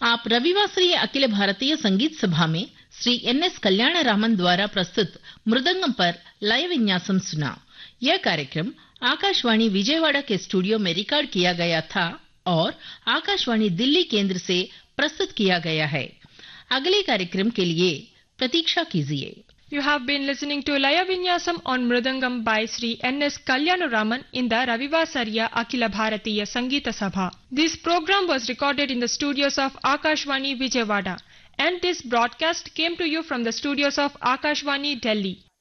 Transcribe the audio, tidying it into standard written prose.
आप रविवासरीय अखिल भारतीय संगीत सभा में श्री NS कल्याणरामन द्वारा प्रस्तुत मृदंगम पर लय विन्यासम सुना। यह कार्यक्रम आकाशवाणी विजयवाड़ा के स्टूडियो में रिकॉर्ड किया गया था और आकाशवाणी दिल्ली केंद्र से प्रस्तुत किया गया है। अगले कार्यक्रम के लिए प्रतीक्षा कीजिए। You have been listening to Laya Vinyasam on Mridangam by Sri NS Kalyanaraman in the Ravivasariya Akhila Bharatiya Sangeeta Sabha. This program was recorded in the studios of Akashvani Vijayawada, and this broadcast came to you from the studios of Akashvani Delhi.